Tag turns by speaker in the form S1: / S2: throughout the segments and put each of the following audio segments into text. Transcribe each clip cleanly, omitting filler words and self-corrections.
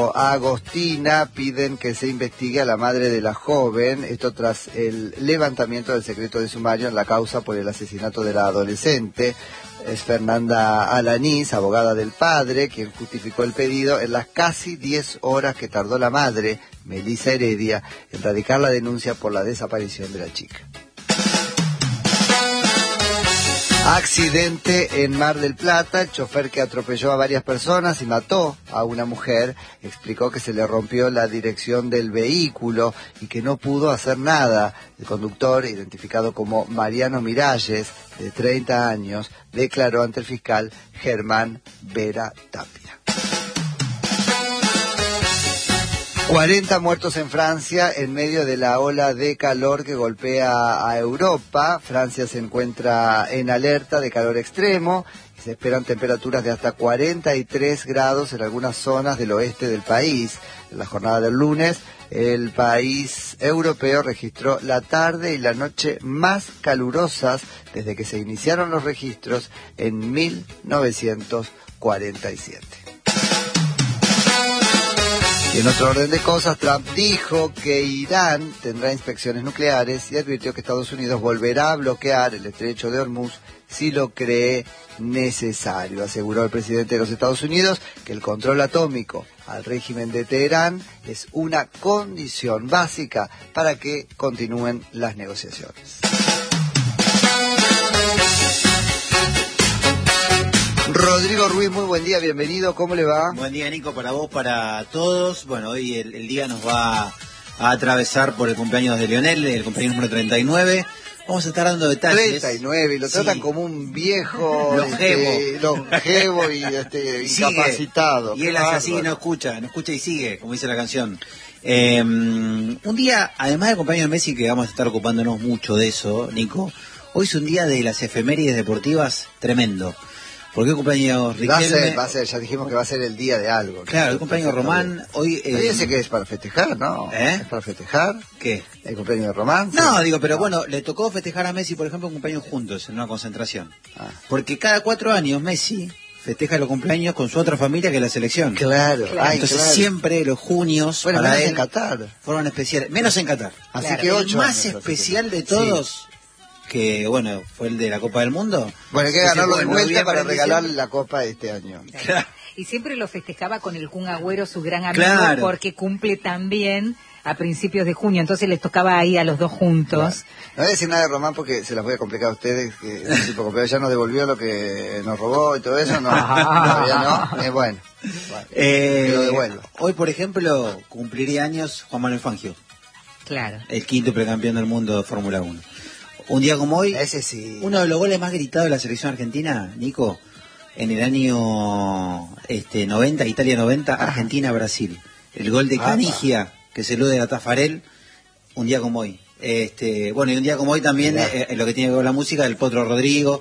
S1: Franco Agostina piden que se investigue a la madre de la joven, esto tras el levantamiento del secreto de sumario en la causa por el asesinato de la adolescente. Es Fernanda Alanís, abogada del padre, quien justificó el pedido en las casi 10 horas que tardó la madre, Melissa Heredia, en radicar la denuncia por la desaparición de la chica. Accidente en Mar del Plata. El chofer que atropelló a varias personas y mató a una mujer explicó que se le rompió la dirección del vehículo y que no pudo hacer nada. El conductor, identificado como Mariano Miralles, de 30 años, declaró ante el fiscal Germán Vera Tapia. 40 muertos en Francia en medio de la ola de calor que golpea a Europa. Francia se encuentra en alerta de calor extremo y se esperan temperaturas de hasta 43 grados en algunas zonas del oeste del país. En la jornada del lunes, el país europeo registró la tarde y la noche más calurosas desde que se iniciaron los registros en 1947. Y en otro orden de cosas, Trump dijo que Irán tendrá inspecciones nucleares y advirtió que Estados Unidos volverá a bloquear el estrecho de Hormuz si lo cree necesario. Aseguró el presidente de los Estados Unidos que el control atómico al régimen de Teherán es una condición básica para que continúen las negociaciones. Rodrigo Ruiz, muy buen día, bienvenido, ¿cómo le va?
S2: Buen día, Nico, para vos, para todos. Bueno, hoy el día nos va a atravesar por el cumpleaños de Lionel, el cumpleaños número 39. Vamos a estar dando detalles.
S1: 39, y lo tratan como un viejo
S2: longevo
S1: y incapacitado.
S2: Y él hace así, no escucha y sigue, como dice la canción. Un día, además del cumpleaños de Messi, que vamos a estar ocupándonos mucho de eso, Nico, hoy es un día de las efemérides deportivas tremendo. ¿Por qué cumpleaños Riquelme?
S1: Va a ser, ya dijimos que va a ser el día de algo.
S2: Claro, el cumpleaños Román, hoy...
S1: Fíjese que es para festejar, ¿no? ¿Es para festejar?
S2: ¿Qué?
S1: ¿El cumpleaños de Román?
S2: No, digo, pero bueno, le tocó festejar a Messi, por ejemplo, un cumpleaños juntos, en una concentración. Porque cada 4 años Messi festeja los cumpleaños con su otra familia que es la selección.
S1: Claro.
S2: Entonces siempre los junios para él
S1: en Qatar
S2: fueron especiales, menos en Qatar.
S1: Así que 8
S2: el más especial de todos... que bueno, fue el de la Copa del Mundo.
S1: Bueno, hay que ganarlo de vuelta para regalarle la Copa de este año.
S3: Claro. Y siempre lo festejaba con el Kun Agüero, su gran amigo, porque cumple también a principios de junio, entonces les tocaba ahí a los dos juntos.
S1: Claro. No voy a decir nada de Román porque se las voy a complicar a ustedes, que es tipo complicado, ya nos devolvió lo que nos robó y todo eso, no, todavía no, bueno, que lo devuelvo.
S2: Hoy, por ejemplo, cumpliría años Juan Manuel Fangio.
S3: Claro.
S2: El quíntuple campeón del mundo de Fórmula 1. Un día como hoy,
S1: ese sí.
S2: Uno de los goles más gritados de la selección argentina, Nico, en el año 90, Italia 90, Argentina-Brasil. El gol de Canigia, que se lo de la Tafarel, un día como hoy. Bueno, y un día como hoy también, lo que tiene que ver con la música, del Potro Rodrigo,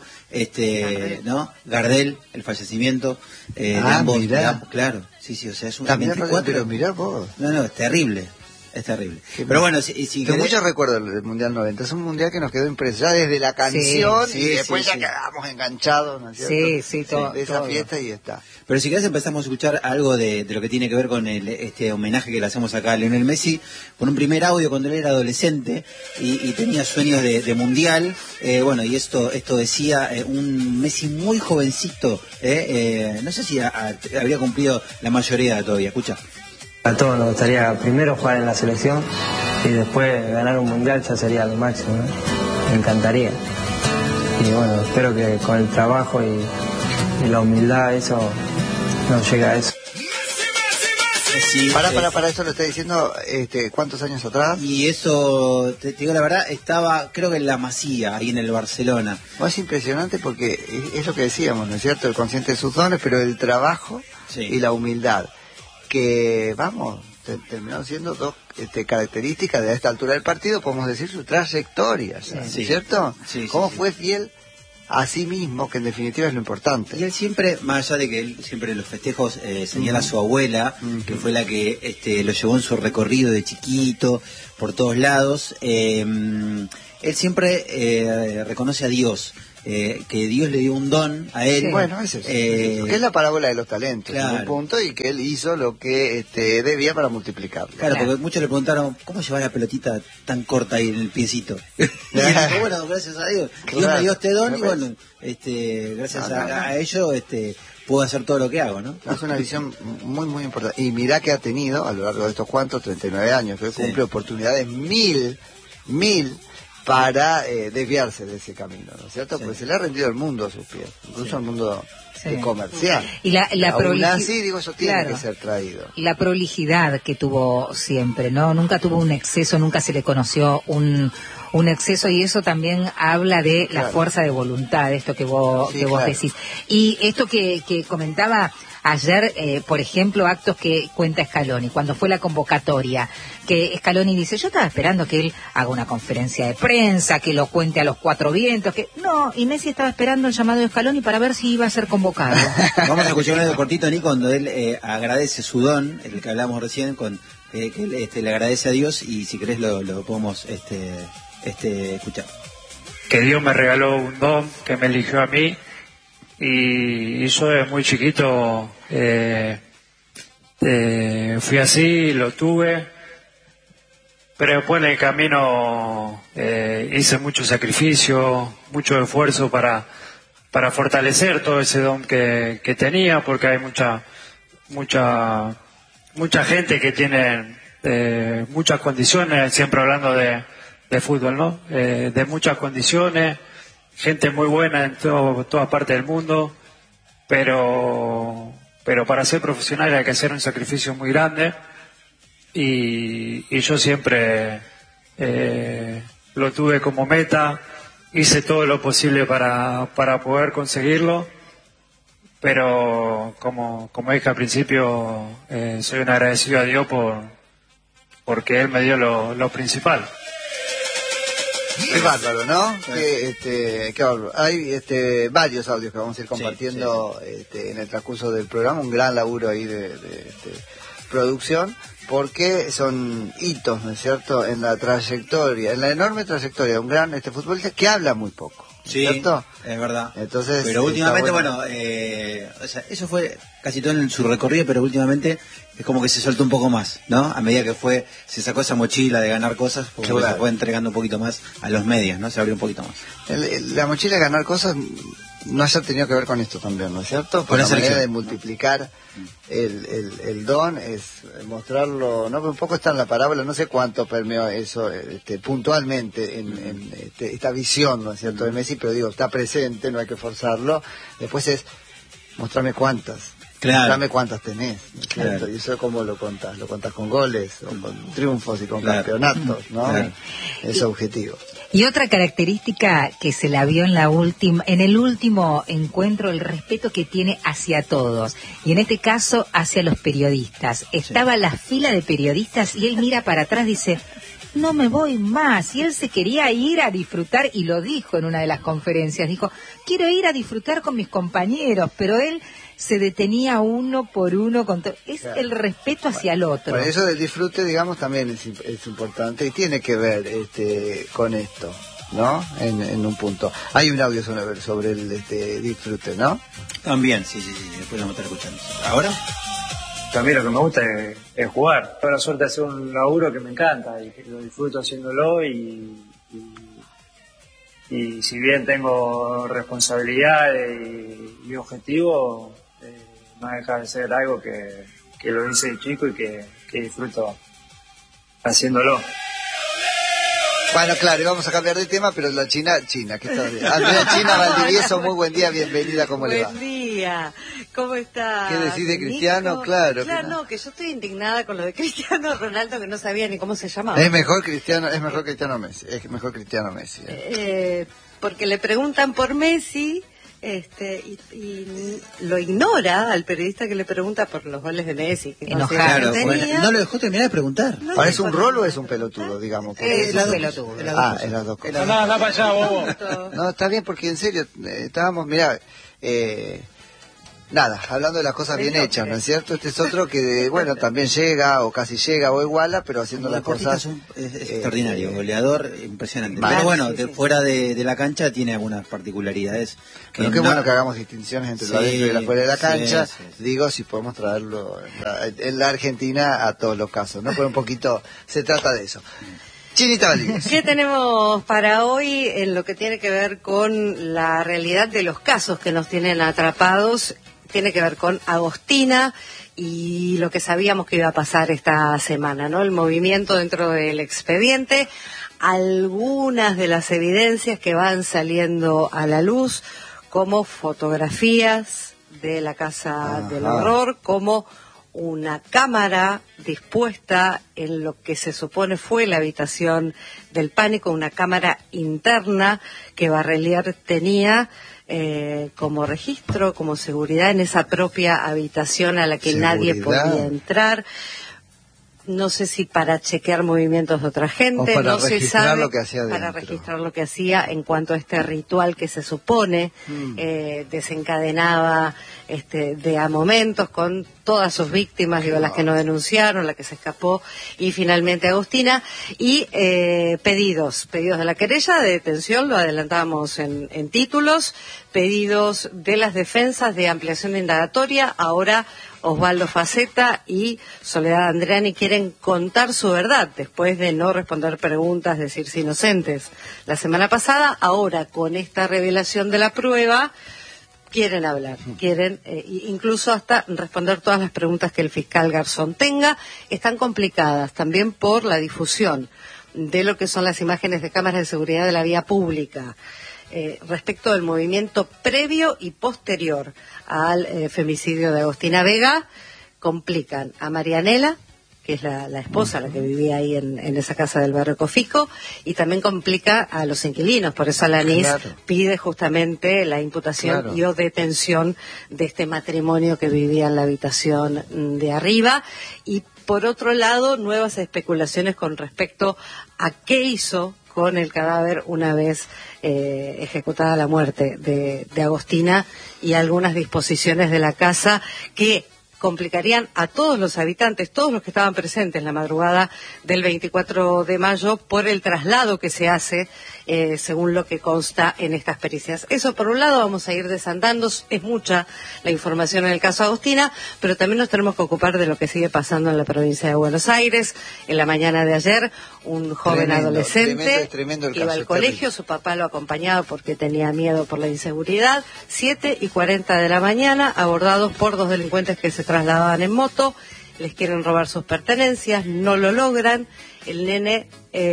S2: ¿no? Gardel, el fallecimiento, de ambos, claro, sí, o sea, es un 24.
S1: Pero mirá vos.
S2: No, es terrible. Es terrible. Pero bueno, si
S1: que muchos recuerdos del Mundial 90. Es un Mundial que nos quedó impreso ya desde la canción y después ya quedamos enganchados, ¿no es cierto?
S3: Sí, todo.
S1: De esa fiesta y está.
S2: Pero si querés empezamos a escuchar algo de lo que tiene que ver con este homenaje que le hacemos acá a Lionel Messi, con un primer audio cuando él era adolescente y tenía sueños de Mundial. Bueno, y esto decía un Messi muy jovencito, no sé si habría cumplido la mayoría todavía. Escucha.
S4: A todos nos gustaría primero jugar en la selección y después ganar un mundial, ya sería lo máximo, ¿no? Me encantaría. Y bueno, espero que con el trabajo y la humildad eso nos llegue a eso.
S1: Sí, para esto lo está diciendo ¿cuántos años atrás?
S2: Y eso, te digo la verdad, estaba creo que en la Masía, ahí en el Barcelona.
S1: Es impresionante porque es lo que decíamos, ¿no es cierto? El consciente de sus dones, pero el trabajo y la humildad. Que, terminaron siendo dos características de esta altura del partido, podemos decir su trayectoria, ¿cierto?
S2: Sí,
S1: cómo fue fiel a sí mismo, que en definitiva es lo importante.
S2: Y él siempre, más allá de que él siempre en los festejos señala a su abuela, que fue la que lo llevó en su recorrido de chiquito, por todos lados, él siempre reconoce a Dios. que Dios le dio un don a él.
S1: Sí. Bueno, ese es que es la parábola de los talentos,
S2: claro.
S1: En un punto, y que él hizo lo que debía para multiplicarlo.
S2: Claro, porque muchos le preguntaron, ¿cómo lleva la pelotita tan corta ahí en el piecito? Y él dijo, bueno, gracias a Dios. Dios me dio este don y bueno, gracias a ello, puedo hacer todo lo que hago, ¿no?
S1: Es una visión muy, muy importante. Y mirá que ha tenido, a lo largo de estos 39 años, que cumple oportunidades mil, para desviarse de ese camino, ¿no es cierto? Porque se le ha rendido el mundo a sus pies, incluso el mundo comercial.
S3: Y la
S1: prolijidad, sí, digo, eso tiene que ser traído.
S3: La prolijidad que tuvo siempre, ¿no? Nunca tuvo un exceso, nunca se le conoció un exceso, y eso también habla de la fuerza de voluntad, esto que vos decís. Y esto que comentaba ayer, por ejemplo, actos que cuenta Scaloni, cuando fue la convocatoria, que Scaloni dice, yo estaba esperando que él haga una conferencia de prensa, que lo cuente a los cuatro vientos, y Messi estaba esperando el llamado de Scaloni para ver si iba a ser convocado.
S2: Vamos a escuchar un cortito, Nico, cuando él agradece su don, el que hablamos recién, que él le agradece a Dios, y si querés lo podemos escuchar.
S5: Que Dios me regaló un don, que me eligió a mí, y yo desde muy chiquito fui así, lo tuve, pero después en el camino hice mucho sacrificio, mucho esfuerzo para fortalecer todo ese don que tenía, porque hay mucha gente que tiene muchas condiciones, siempre hablando de fútbol, ¿no? De muchas condiciones, gente muy buena en toda parte del mundo, pero para ser profesional hay que hacer un sacrificio muy grande, y yo siempre lo tuve como meta, hice todo lo posible para poder conseguirlo, pero como dije al principio, soy un agradecido a Dios porque Él me dio lo principal.
S1: Es bárbaro, ¿no? Qué bárbaro. Hay varios audios que vamos a ir compartiendo en el transcurso del programa, un gran laburo ahí de producción, porque son hitos, ¿no es cierto?, en la trayectoria, en la enorme trayectoria de un gran futbolista que habla muy poco, ¿no es cierto?
S2: Es verdad.
S1: Entonces,
S2: pero últimamente, o sea, eso fue casi todo en su recorrido, pero últimamente es como que se soltó un poco más, ¿no? A medida que se sacó esa mochila de ganar cosas, porque se fue entregando un poquito más a los medios, ¿no? Se abrió un poquito más.
S1: La mochila de ganar cosas no haya tenido que ver con esto también, ¿no es cierto? Por la manera de multiplicar el don, es mostrarlo, ¿no? Un poco está en la parábola, no sé cuánto permeó eso puntualmente en esta visión, ¿no es cierto?, de Messi, pero digo, está presente, no hay que forzarlo. Después es mostrarme cuántas.
S2: Claro.
S1: Dame cuántas tenés, ¿no es cierto? Y eso cómo lo contás con goles, o con triunfos y con campeonatos, ¿no?
S2: Claro.
S1: Es objetivo.
S3: Y otra característica que se la vio en el último encuentro, el respeto que tiene hacia todos, y en este caso hacia los periodistas. Estaba la fila de periodistas y él mira para atrás y dice, no me voy más. Y él se quería ir a disfrutar, y lo dijo en una de las conferencias, dijo, quiero ir a disfrutar con mis compañeros, pero él se detenía uno por uno, es el respeto hacia el otro.
S1: Por eso del disfrute, digamos, también es importante, y tiene que ver con esto, ¿no? En un punto. Hay un audio sobre el disfrute, ¿no?
S2: También, sí, después lo vamos a estar escuchando. ¿Ahora?
S5: También lo que me gusta es jugar. Tengo la suerte de hacer un laburo que me encanta y lo disfruto haciéndolo, y si bien tengo responsabilidades y objetivos, no deja de ser algo que lo hice de chico y que disfruto haciéndolo.
S1: Bueno, claro, y vamos a cambiar de tema, pero la China, ¿qué tal? Andrea China Valdivieso, muy buen día, bienvenida, ¿cómo le va?
S6: Buen día, ¿cómo está?
S1: ¿Qué decís de Cristiano? Claro,
S6: no, que yo estoy indignada con lo de Cristiano Ronaldo, que no sabía ni cómo se llamaba.
S1: Es mejor Cristiano Messi.
S6: Porque le preguntan por Messi, y lo ignora al periodista que le pregunta por los goles de Messi. Que
S2: Enojado. No lo dejó terminar de preguntar.
S1: ¿Parece un rol o es un pelotudo, digamos?
S6: Es un pelotudo.
S1: Es las dos cosas.
S5: Anda para allá, bobo.
S1: No, está bien, porque en serio, estábamos, mirá, Nada, hablando de las cosas bien hechas, ¿no es cierto? Este es otro que, bueno, también llega o casi llega o iguala, pero haciendo las cosas...
S2: Es extraordinario, goleador, impresionante.
S1: Mal.
S2: Pero bueno, fuera de la cancha tiene algunas particularidades.
S1: Pero qué bueno que hagamos distinciones entre lo adentro y lo afuera de la cancha. Digo, si podemos traerlo en la Argentina a todos los casos, ¿no? Pero un poquito se trata de eso. Chinita Valdivieso.
S6: ¿Qué tenemos para hoy en lo que tiene que ver con la realidad de los casos que nos tienen atrapados? Tiene que ver con Agostina y lo que sabíamos que iba a pasar esta semana, ¿no? El movimiento dentro del expediente, algunas de las evidencias que van saliendo a la luz, como fotografías de la Casa del Horror, como una cámara dispuesta en lo que se supone fue la habitación del pánico, una cámara interna que Barrelier tenía como registro, como seguridad en esa propia habitación a la que nadie podía entrar. No sé si para chequear movimientos de otra gente, no se sabe,
S1: lo que hacía
S6: para registrar lo que hacía en cuanto a este ritual que se supone desencadenaba de a momentos con todas sus víctimas, digo, las que no denunciaron, la que se escapó y finalmente Agostina, y pedidos de la querella de detención, lo adelantábamos en títulos, pedidos de las defensas de ampliación indagatoria, ahora Osvaldo Faceta y Soledad Andreani quieren contar su verdad después de no responder preguntas, decirse inocentes la semana pasada. Ahora, con esta revelación de la prueba, quieren hablar, quieren incluso hasta responder todas las preguntas que el fiscal Garzón tenga. Están complicadas también por la difusión de lo que son las imágenes de cámaras de seguridad de la vía pública. Respecto del movimiento previo y posterior al femicidio de Agostina Vega, complican a Marianela, que es la esposa, la que vivía ahí en esa casa del barrio Cofico, y también complica a los inquilinos. Por eso Alanis pide justamente la imputación y o detención de este matrimonio que vivía en la habitación de arriba. Y por otro lado, nuevas especulaciones con respecto a qué hizo con el cadáver una vez ejecutada la muerte de Agostina, y algunas disposiciones de la casa que complicarían a todos los habitantes, todos los que estaban presentes en la madrugada del 24 de mayo por el traslado que se hace, según lo que consta en estas pericias. Eso por un lado, vamos a ir desandando, es mucha la información en el caso Agostina, pero también nos tenemos que ocupar de lo que sigue pasando en la provincia de Buenos Aires. En la mañana de ayer, un joven adolescente
S1: tremendo
S6: iba al colegio, su papá lo acompañaba porque tenía miedo por la inseguridad, 7:40 de la mañana, abordados por dos delincuentes que se trasladaban en moto, les quieren robar sus pertenencias, no lo logran, el nene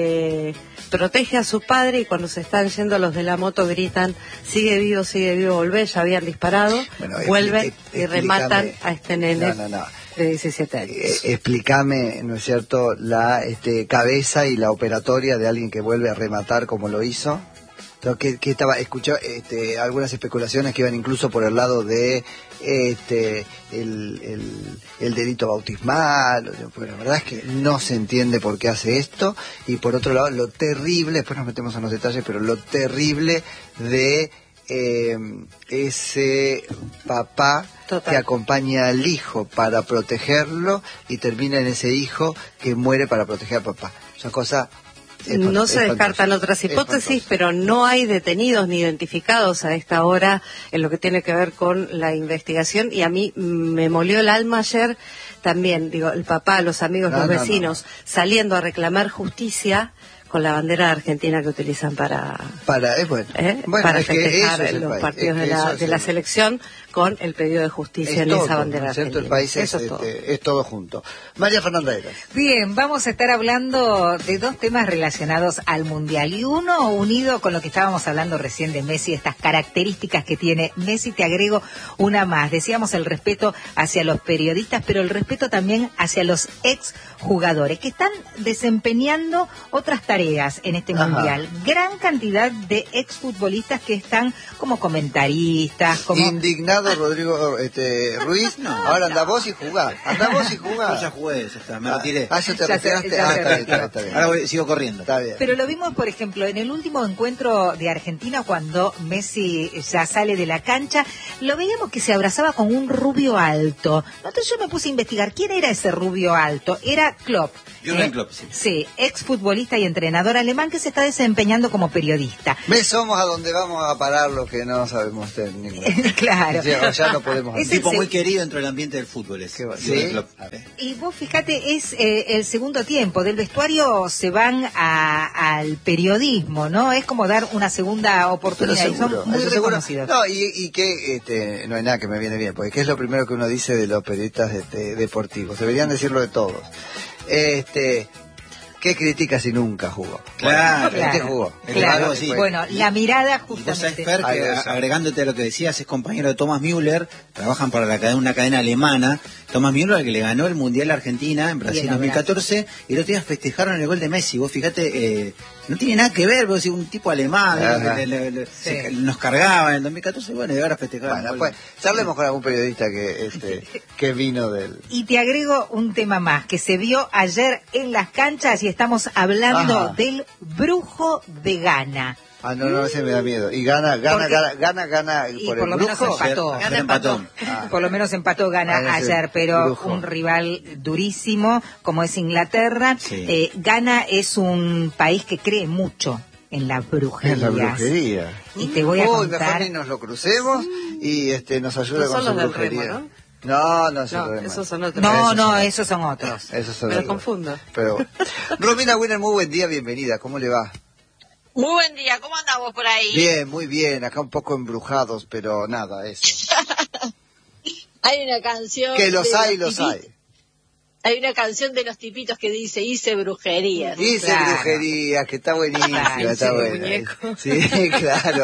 S6: protege a su padre y cuando se están yendo los de la moto gritan, sigue vivo, volvé, ya habían disparado, vuelven y rematan a este nene de 17 años.
S1: Explícame, ¿no es cierto?, la cabeza y la operatoria de alguien que vuelve a rematar como lo hizo. Que escuché algunas especulaciones que iban incluso por el lado de el delito bautismal, pero la verdad es que no se entiende por qué hace esto. Y por otro lado, lo terrible, después nos metemos en los detalles, pero lo terrible de ese papá que acompaña al hijo para protegerlo y termina en ese hijo que muere para proteger al papá. Es una cosa...
S6: No se descartan otras hipótesis, pero no hay detenidos ni identificados a esta hora en lo que tiene que ver con la investigación. Y a mí me molió el alma ayer también, digo, el papá, los amigos, los vecinos, saliendo a reclamar justicia con la bandera de Argentina que utilizan para festejar los partidos de la selección, con el pedido de justicia en esa bandera argentina.
S1: El país es todo junto. María Fernanda Eras.
S3: Bien, vamos a estar hablando de dos temas relacionados al Mundial, y uno unido con lo que estábamos hablando recién de Messi, estas características que tiene Messi. Te agrego una más. Decíamos el respeto hacia los periodistas, pero el respeto también hacia los exjugadores que están desempeñando otras tareas en este Mundial. Gran cantidad de exfutbolistas que están como comentaristas, como
S1: indignados lesionado Rodrigo Ruiz, ahora anda vos y jugá.
S2: Yo ya jugué, ya está, me retiré.
S1: Eso te
S3: Ya
S1: retiraste. Está bien.
S2: Ahora sigo corriendo.
S1: Está bien.
S3: Pero lo vimos, por ejemplo, en el último encuentro de Argentina, cuando Messi ya sale de la cancha, lo veíamos que se abrazaba con un rubio alto. Entonces yo me puse a investigar quién era ese rubio alto. Era Klopp.
S2: Jürgen Klopp, sí.
S3: Sí, exfutbolista y entrenador alemán que se está desempeñando como periodista.
S1: Somos a donde vamos a parar lo que no sabemos ninguno.
S3: Claro.
S1: Ya no podemos
S3: Es
S2: Un tipo muy querido dentro del ambiente del fútbol.
S1: ¿Sí?
S2: Klopp.
S3: Y vos fíjate, es el segundo tiempo. Del vestuario se van al periodismo, ¿no? Es como dar una segunda oportunidad. Y son muy reconocidos.
S1: No, y que no hay nada que me viene bien, porque ¿qué es lo primero que uno dice de los periodistas deportivos? Deberían decirlo de todos. ¿Qué critica si nunca jugó?
S2: Claro,
S1: Este jugó.
S3: Claro,
S2: sí.
S3: Bueno, la mirada
S2: Y vos sabés,
S3: justamente.
S2: Fer, que agregándote a lo que decías, es compañero de Thomas Müller, trabajan para una cadena alemana. Thomas Müller, al que le ganó el Mundial a Argentina en Brasil en 2014, y los días festejaron el gol de Messi. Vos fíjate, no tiene nada que ver, vos un tipo alemán, nos cargaba en el 2014, bueno, y ahora festejaron.
S1: Bueno, pues, charlemos con algún periodista que vino del...
S3: Y te agrego un tema más, que se vio ayer en las canchas y estamos hablando del brujo de Ghana.
S1: No, ese me da miedo. Y gana
S3: Y
S1: por
S3: por
S1: el
S3: lo menos
S1: brujo.
S3: empató.
S2: Ayer empató.
S3: Por lo menos empató Ghana ayer, pero
S1: brujo.
S3: un rival durísimo como es Inglaterra.
S2: Sí.
S3: Ghana es un país que cree mucho en la brujería.
S1: En la brujería.
S3: Y te voy a
S1: Mejor
S3: contar.
S1: ni nos lo crucemos y nos ayuda
S6: No
S1: con
S6: son
S1: su
S6: los del
S1: brujería.
S6: Remo,
S1: No,
S6: esos son otros.
S3: No, esos son otros.
S1: Esos son
S6: Me lo
S1: otros.
S6: confundo.
S1: Pero Romina Winner, muy buen día, bienvenida. ¿Cómo le va?
S7: Muy buen día, ¿cómo andamos por ahí?
S1: Bien, muy bien. Acá un poco embrujados, pero nada, eso.
S7: Hay una canción...
S1: Que los
S7: de
S1: hay,
S7: los
S1: los hay.
S7: Hay una canción de los tipitos que dice, hice brujería.
S1: Hice
S3: Claro.
S1: brujería, que está buenísima,
S3: Claro,
S1: está
S3: sí,
S1: buena.
S6: muñeco.
S1: Sí, claro.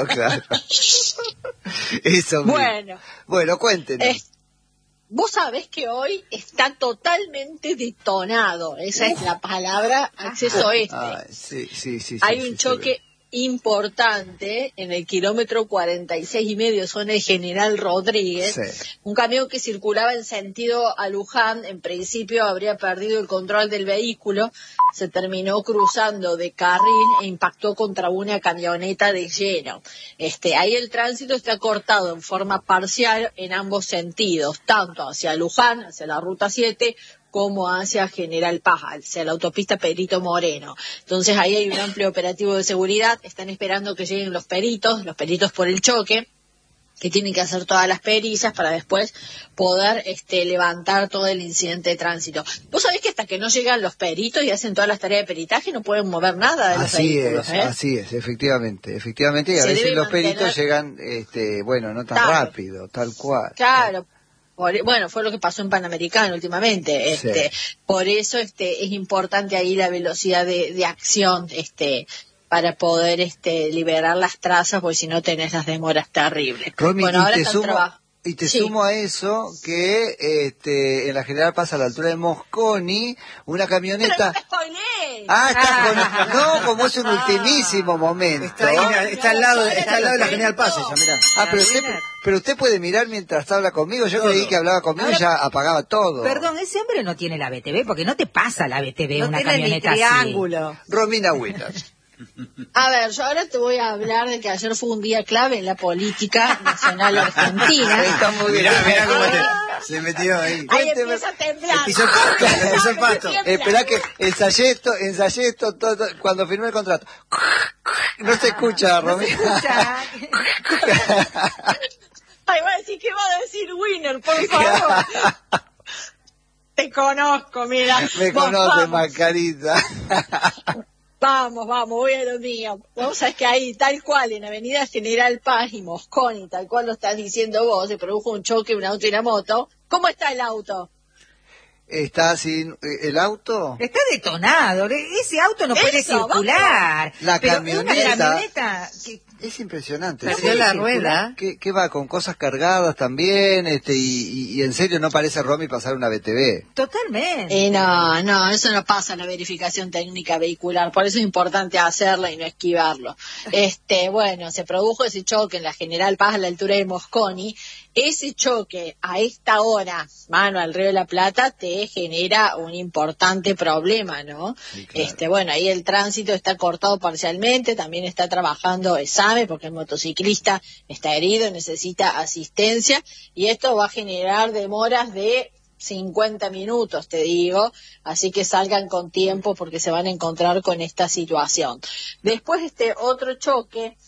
S1: Eso mismo. Bueno, cuéntenos.
S7: Vos sabés que hoy está totalmente detonado, esa es la palabra, acceso este.
S1: Ay, sí.
S7: Hay
S1: sí,
S7: un choque importante en el kilómetro 46,5, zona de General Rodríguez.
S1: Sí.
S7: Un camión que circulaba en sentido a Luján, en principio habría perdido el control del vehículo, se terminó cruzando de carril e impactó contra una camioneta de lleno. Ahí el tránsito está cortado en forma parcial en ambos sentidos, tanto hacia Luján, hacia la ruta 7, como hacia General Paz, hacia la autopista Pedrito Moreno. Entonces ahí hay un amplio operativo de seguridad, están esperando que lleguen los peritos por el choque, que tienen que hacer todas las pericias para después poder levantar todo el incidente de tránsito. Vos sabés que hasta que no llegan los peritos y hacen todas las tareas de peritaje no pueden mover nada de los vehículos.
S1: Así es, efectivamente, y a
S7: Se
S1: veces
S7: debe
S1: los peritos
S7: mantener-
S1: llegan, no tan
S7: Claro.
S1: rápido, tal cual.
S7: Claro. Bueno, fue lo que pasó en Panamericano últimamente.
S1: Sí.
S7: Por eso es importante ahí la velocidad de acción para poder liberar las trazas, porque si no tenés las demoras terribles.
S1: Romy,
S7: bueno, ahora están
S1: y te
S7: Sí.
S1: sumo a eso que en la General Paz, a la altura de Mosconi, una camioneta...
S7: ¡Pero no me spoilees!
S1: No, como es un ultimísimo momento.
S2: Está ahí, está al lado de la General Paz, ella, mirá.
S1: Pero usted puede mirar mientras habla conmigo. Yo creí que hablaba conmigo y ya apagaba todo.
S3: Perdón, ese hombre no tiene la BTV, porque no te pasa la BTV
S6: No
S3: una
S6: tiene ni
S3: camioneta así.
S6: triángulo.
S1: Romina Winner.
S7: A ver, yo ahora te voy a hablar de que ayer fue un día clave en la política nacional argentina.
S1: Está muy bien.
S2: Mirá cómo se metió ahí.
S7: Ahí
S1: Cuénteme.
S7: empieza a temblar.
S2: Pisó el pato.
S1: Espera que ensayé esto todo, cuando firmé el contrato. No se escucha, Romina.
S7: Ay, va a decir, ¿qué va a decir Winner, por favor? Te conozco, mira.
S1: Me
S7: Vos,
S1: conoce,
S7: vamos.
S1: Mascarita.
S7: Vamos, voy a lo mío. Vamos a ver que ahí, tal cual, en Avenida General Paz y Mosconi, tal cual lo estás diciendo vos, se produjo un choque, un auto y una moto. ¿Cómo está el auto?
S1: Está sin el auto.
S3: Está detonado. Ese auto no puede circular.
S1: La
S3: pero
S1: camioneta.
S3: Es una camioneta
S1: Es impresionante.
S6: Perdió la rueda.
S1: ¿Qué va? Con cosas cargadas también, y en serio no parece Romy pasar una BTV.
S3: Totalmente.
S7: No, eso no pasa en la verificación técnica vehicular, por eso es importante hacerla y no esquivarlo. Bueno, se produjo ese choque en la General Paz a la altura de Mosconi. Ese choque a esta hora, mano al Río de la Plata, te genera un importante problema, ¿no?
S1: Sí, claro.
S7: Ahí el tránsito está cortado parcialmente, también está trabajando SAME porque el motociclista está herido, necesita asistencia, y esto va a generar demoras de 50 minutos, te digo, así que salgan con tiempo porque se van a encontrar con esta situación. Después otro choque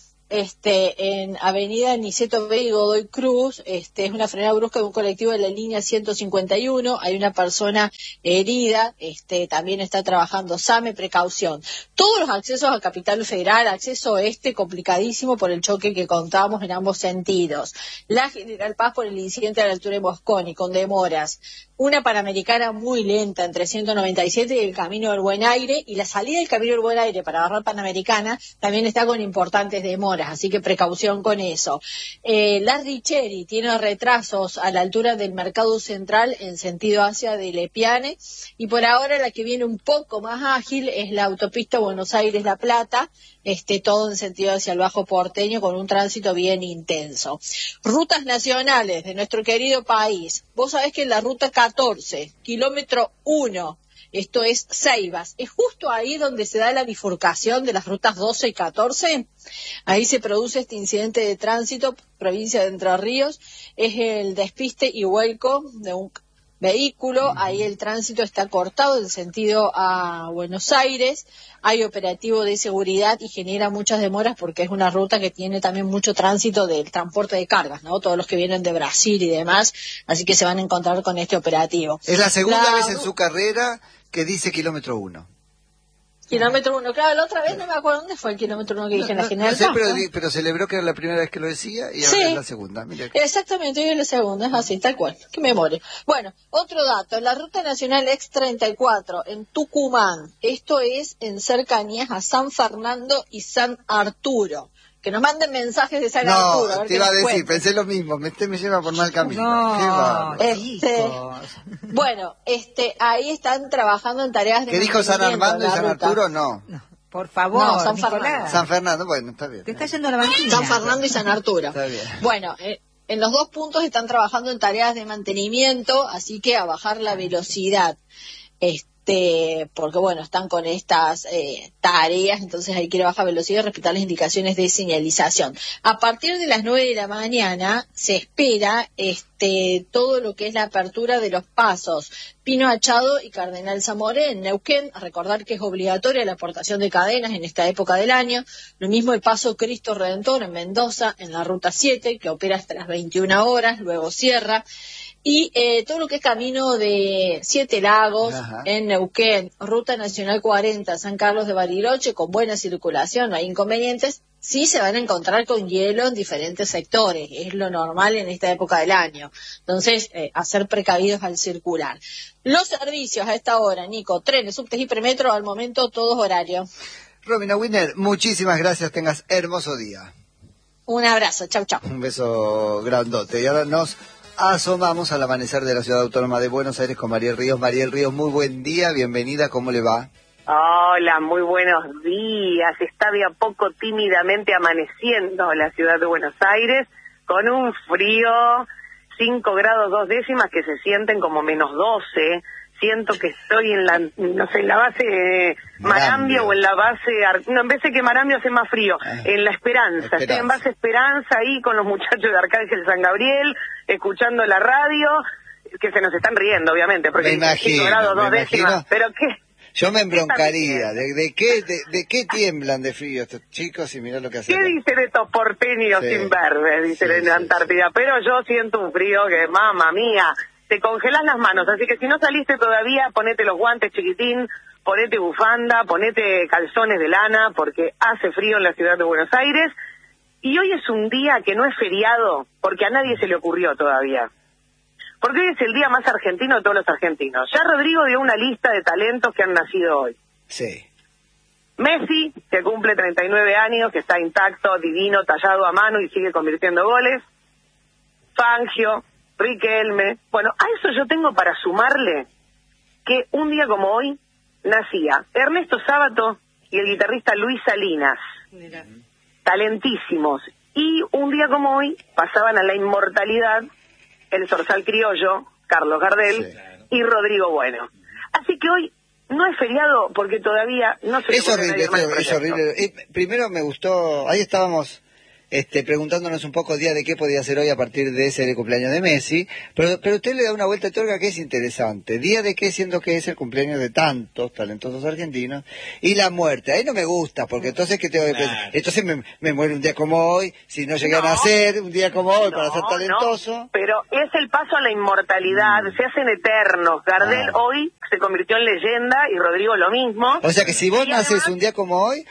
S7: en Avenida Niceto Bey y Godoy Cruz, es una frenada brusca de un colectivo de la línea 151, hay una persona herida, también está trabajando SAME, precaución. Todos los accesos a Capital Federal, acceso complicadísimo por el choque que contábamos en ambos sentidos. La General Paz por el incidente a la altura de Mosconi, con demoras. Una Panamericana muy lenta entre 197 y el Camino del Buen Aire, y la salida del Camino del Buen Aire para agarrar Panamericana también está con importantes demoras, así que precaución con eso. La Richeri tiene retrasos a la altura del Mercado Central en sentido hacia de Lepiane, y por ahora la que viene un poco más ágil es la autopista Buenos Aires-La Plata, todo en sentido hacia el Bajo Porteño con un tránsito bien intenso. Rutas nacionales de nuestro querido país. Vos sabés que en la ruta 14, kilómetro 1, esto es Ceibas, es justo ahí donde se da la bifurcación de las rutas 12 y 14, ahí se produce este incidente de tránsito, provincia de Entre Ríos, es el despiste y vuelco de un vehículo, ahí el tránsito está cortado en sentido a Buenos Aires, hay operativo de seguridad y genera muchas demoras porque es una ruta que tiene también mucho tránsito del transporte de cargas, ¿no? Todos los que vienen de Brasil y demás, así que se van a encontrar con este operativo.
S1: Es la segunda vez en su carrera que dice kilómetro 1.
S7: Kilómetro 1, claro, la otra vez no me acuerdo dónde fue el kilómetro 1 que dije en la General
S1: Paz.
S7: No
S1: sé, pero celebró que era la primera vez que lo decía y ahora es la segunda. Mira.
S7: Exactamente, hoy es la segunda, es así, tal cual. Qué memoria. Bueno, otro dato, la Ruta Nacional X34 en Tucumán, esto es en cercanías a San Fernando y San Arturo. Que nos manden mensajes de San Arturo.
S1: No, te iba a decir, pensé lo mismo, me lleva por mal camino.
S3: No,
S7: bueno, ahí están trabajando en tareas de
S1: ¿qué dijo San Armando y San Arturo? No.
S3: Por favor,
S7: no, San
S3: Nicolás.
S7: Fernando.
S1: San Fernando, bueno, está bien.
S3: Te está yendo la banquina.
S7: San Fernando y San Arturo.
S1: Está bien.
S7: Bueno, en los dos puntos están trabajando en tareas de mantenimiento, así que a bajar la velocidad. Porque bueno, están con estas tareas, entonces hay que ir a baja velocidad y respetar las indicaciones de señalización. A partir de las 9 de la mañana se espera todo lo que es la apertura de los pasos Pino Achado y Cardenal Zamoré en Neuquén. Recordar que es obligatoria la aportación de cadenas en esta época del año. Lo mismo el paso Cristo Redentor en Mendoza, en la ruta 7, que opera hasta las 21 horas, luego cierra. Y todo lo que es camino de Siete Lagos, en Neuquén, Ruta Nacional 40, San Carlos de Bariloche, con buena circulación, no hay inconvenientes, sí se van a encontrar con hielo en diferentes sectores, es lo normal en esta época del año. Entonces, a ser precavidos al circular. Los servicios a esta hora, Nico, trenes, subtes y premetro, al momento todos horarios.
S1: Romina Winner, muchísimas gracias, tengas hermoso día.
S7: Un abrazo, chau, chau.
S1: Un beso grandote. Y ahora nos asomamos al amanecer de la Ciudad Autónoma de Buenos Aires con Mariel Ríos. Mariel Ríos, muy buen día, bienvenida, ¿cómo le va?
S8: Hola, muy buenos días. Está de a poco tímidamente amaneciendo la Ciudad de Buenos Aires con un frío 5 grados 2 décimas que se sienten como menos 12. Siento que estoy en la, no sé, en la base Marambio o en la base, no, en vez de que Marambio hace más frío, en la Esperanza. Estoy en base Esperanza ahí con los muchachos de Arcángel San Gabriel, escuchando la radio, que se nos están riendo, obviamente, porque 5 grados 2 décimas, pero ¿qué?
S1: Yo me embroncaría. ¿De qué tiemblan de frío estos chicos? Y mirá lo que hacen.
S8: ¿Qué dicen estos porteños sin verde? Dicen en Antártida. Pero yo siento un frío que, mamma mía, te congelas las manos. Así que si no saliste todavía, ponete los guantes, chiquitín, ponete bufanda, ponete calzones de lana, porque hace frío en la ciudad de Buenos Aires. Y hoy es un día que no es feriado, porque a nadie se le ocurrió todavía. porque hoy es el día más argentino de todos los argentinos. Ya Rodrigo dio una lista de talentos que han nacido hoy.
S1: Sí.
S8: Messi, que cumple 39 años, que está intacto, divino, tallado a mano y sigue convirtiendo goles. Fangio, Riquelme. Bueno, a eso yo tengo para sumarle que un día como hoy nacía Ernesto Sábato y el guitarrista Luis Salinas.
S6: Mira.
S8: Talentísimos. Y un día como hoy pasaban a la inmortalidad el zorzal criollo, Carlos Gardel, y Rodrigo Bueno. Así que hoy no es feriado porque todavía no se...
S1: Es horrible, es horrible. Primero me gustó, ahí estábamos preguntándonos un poco día de qué podía ser hoy a partir de ese cumpleaños de Messi, pero usted le da una vuelta de tuerca que es interesante. Día de qué, siendo que es el cumpleaños de tantos talentosos argentinos, y la muerte. Ahí no me gusta, porque entonces ¿qué tengo que pensar? Entonces me muero un día como hoy, si no llegan a ser un día como hoy para ser talentoso.
S8: No, pero es el paso a la inmortalidad, se hacen eternos. Gardel hoy se convirtió en leyenda y Rodrigo lo mismo.
S1: O sea que si vos naces un día como hoy,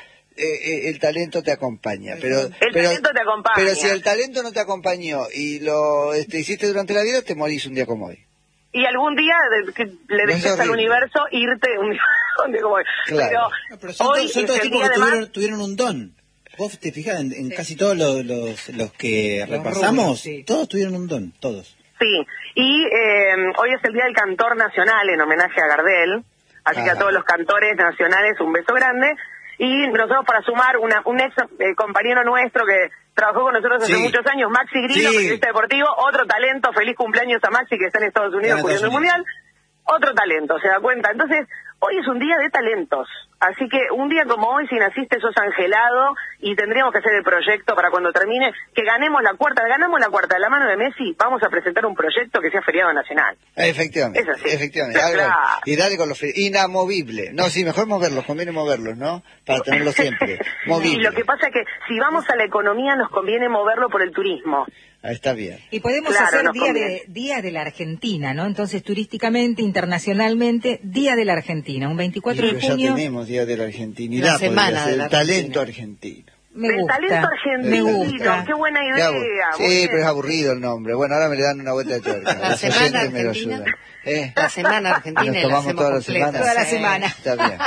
S1: el talento te acompaña,
S8: talento te acompaña.
S1: Pero si el talento no te acompañó y lo hiciste durante la vida, te morís un día como hoy.
S8: Y algún día le dejes al universo irte un día como hoy.
S1: Claro.
S2: Pero son todos tipos que tuvieron un don. Vos te fijas en casi todos los que repasamos, todos tuvieron un don, todos.
S8: Sí, y hoy es el Día del Cantor Nacional en homenaje a Gardel, así que a todos los cantores nacionales un beso grande. Y nosotros, para sumar, un ex compañero nuestro que trabajó con nosotros hace muchos años, Maxi Grillo, periodista deportivo, otro talento, feliz cumpleaños a Maxi, que está en Estados Unidos cubriendo el Mundial, otro talento, ¿se da cuenta? Entonces, hoy es un día de talentos, así que un día como hoy, si naciste, sos angelado, y tendríamos que hacer el proyecto para cuando termine, que ganamos la cuarta de la mano de Messi, vamos a presentar un proyecto que sea feriado nacional.
S1: Efectivamente,
S8: es así.
S1: Efectivamente. Claro. Y dale con los inamovible. No, sí, mejor moverlos, conviene moverlos, ¿no? Para tenerlos siempre. Movible.
S8: Y lo que pasa es que si vamos a la economía nos conviene moverlo por el turismo.
S1: Ahí está bien.
S3: Y podemos hacer día de la Argentina, ¿no? Entonces, turísticamente, internacionalmente, Día de la Argentina, un 24 de junio.
S1: Ya tenemos Día de la Argentina.
S6: La semana
S1: del talento argentino.
S8: El talento argentino, qué buena idea.
S1: Sí, pero es aburrido el nombre. Bueno, ahora me le dan una vuelta de tuerca.
S6: La semana argentina. La semana argentina.
S1: Nos tomamos toda la semana.
S3: Toda la semana.
S1: Está bien.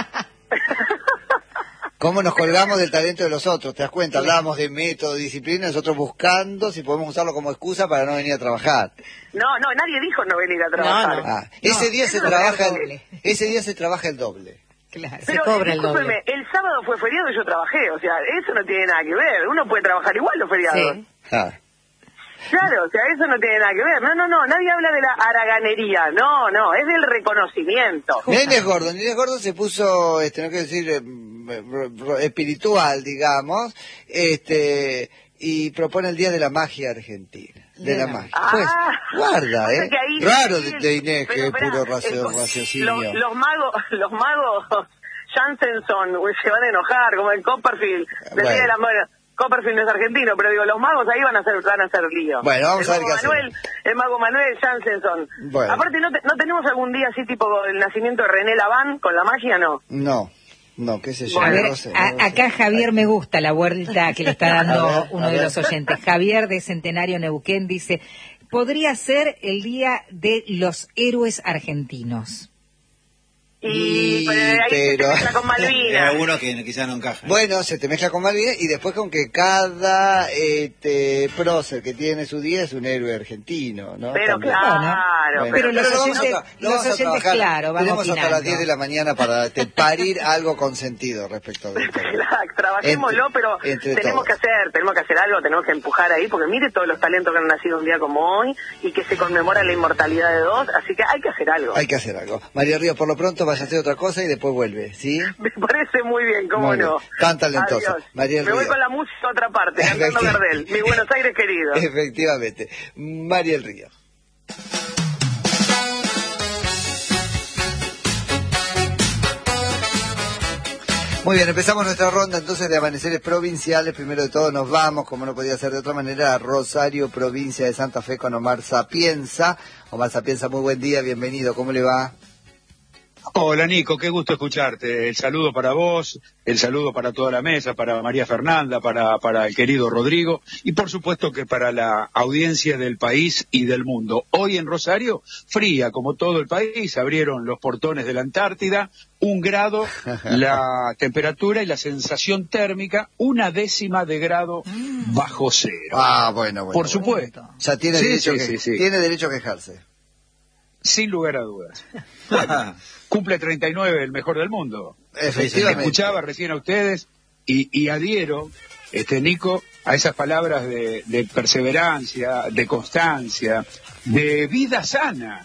S1: ¿Cómo nos colgamos del talento de los otros? ¿Te das cuenta? Hablábamos de método, disciplina, nosotros buscando si podemos usarlo como excusa para no venir a trabajar.
S8: No, nadie dijo no venir a trabajar.
S1: Ese día se trabaja el doble.
S3: Claro,
S8: pero,
S3: se cobra el doble.
S8: El sábado fue feriado y yo trabajé, o sea, eso no tiene nada que ver. Uno puede trabajar igual los feriados.
S3: Sí.
S8: Claro, o sea, eso no tiene nada que ver. No, nadie habla de la haraganería. No, es del reconocimiento.
S1: Inés Gordo se puso, no quiero decir espiritual, digamos, y propone el Día de la Magia argentina. De la magia. Pues, guarda, raro de Inés, que es puro raciocinio.
S8: Los magos Jansenson se van a enojar, como el Copperfield, del Día de la Magia. Copperfield no es argentino, pero digo, los magos ahí van a hacer lío.
S1: Bueno, vamos a ver qué hacemos.
S8: El mago Manuel Jansenson.
S1: Bueno.
S8: Aparte, ¿no tenemos algún día así tipo el nacimiento de René Laván con la magia, no?
S1: No, qué sé yo.
S3: A ver,
S1: no sé.
S3: Acá Javier me gusta la vuelta que le está dando uno de los oyentes. Javier de Centenario Neuquén dice, podría ser el Día de los Héroes Argentinos.
S8: Pero ahí se mezcla con Malvinas.
S2: Hay algunos que quizás no encajan.
S1: Bueno, se te mezcla con Malvinas y después con que cada prócer que tiene su día es un héroe argentino, ¿no?
S8: Pero
S1: también.
S8: claro.
S1: Bueno,
S3: pero los oyentes,
S1: claro,
S3: vamos
S1: tenemos
S3: opinando.
S1: hasta las 10 de la mañana para parir algo con sentido respecto de esto.
S8: Trabajémoslo, pero tenemos que hacer algo, tenemos que empujar ahí, porque mire todos los talentos que han nacido un día como hoy y que se conmemora la inmortalidad de dos, así que hay que hacer algo.
S1: María Ríos, por lo pronto vaya a hacer otra cosa y después vuelve, ¿sí?
S8: Me parece muy bien, cómo no.
S1: Tan talentoso.
S8: Adiós.
S1: María
S8: Me voy con la música a otra parte, cantando Gardel, mi Buenos Aires querido.
S1: Efectivamente. María del Río. Muy bien, empezamos nuestra ronda entonces de amaneceres provinciales. Primero de todo nos vamos, como no podía ser de otra manera, a Rosario, provincia de Santa Fe, con Omar Sapienza. Omar Sapienza, muy buen día, bienvenido, ¿cómo le va?
S9: Hola Nico, qué gusto escucharte. El saludo para vos, el saludo para toda la mesa, para María Fernanda, para el querido Rodrigo y por supuesto que para la audiencia del país y del mundo. Hoy en Rosario, fría como todo el país, abrieron los portones de la Antártida, 1 grado la temperatura y la sensación térmica, 1/10 de grado bajo cero.
S1: Bueno.
S9: Por supuesto.
S1: O sea, tiene derecho a quejarse.
S9: Sin lugar a dudas. Bueno, cumple 39 el mejor del mundo.
S1: Efectivamente.
S9: Escuchaba recién a ustedes y adhiero, Nico, a esas palabras de perseverancia, de constancia, de vida sana,